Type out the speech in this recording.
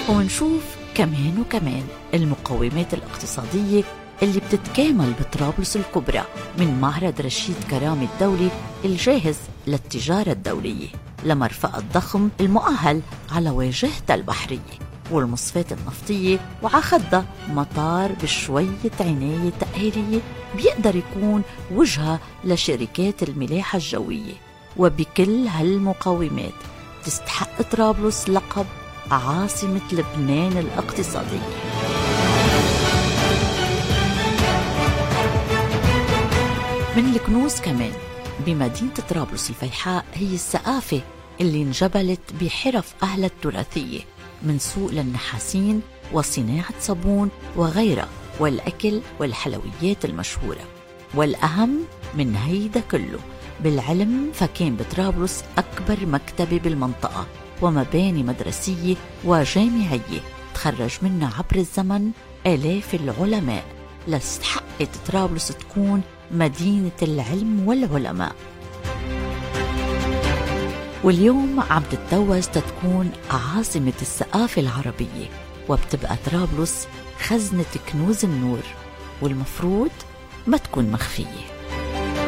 ونشوف كمان وكمان المقومات الاقتصادية اللي بتتكامل بطرابلس الكبرى من معرض رشيد كرامي الدولي الجاهز للتجارة الدولية، لمرفأ الضخم المؤهل على واجهتها البحرية والمصفات النفطية، وعخدها مطار بشوية عناية تأهيلية بيقدر يكون وجهة لشركات الملاحة الجوية. وبكل هالمقومات تستحق طرابلس لقب عاصمة لبنان الاقتصادية. من الكنوز كمان بمدينة طرابلس الفيحاء هي الثقافة اللي انجبلت بحرف أهلها التراثية، من سوق للنحاسين وصناعة صابون وغيرها، والأكل والحلويات المشهورة. والأهم من هيدا كله بالعلم، فكان بطرابلس أكبر مكتبة بالمنطقة ومباني مدرسية وجامعية تخرج منها عبر الزمن آلاف العلماء، لاستحقت طرابلس تكون مدينة العلم والعلماء. واليوم عم تتوج تكون عاصمة الثقافة العربية، وبتبقى طرابلس خزنة كنوز النور، والمفروض ما تكون مخفية.